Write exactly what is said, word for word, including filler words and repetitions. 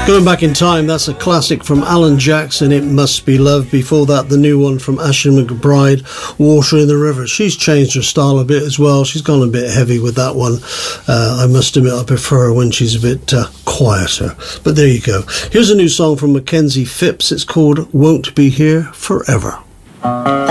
Going back in time, that's a classic from Alan Jackson, It Must Be Love. Before that, the new one from Ashley McBryde, Water in the River. She's changed her style a bit as well. She's gone a bit heavy with that one. Uh, I must admit, I prefer her when she's a bit uh, quieter. But there you go. Here's a new song from Mackenzie Phipps. It's called Won't Be Here Forever.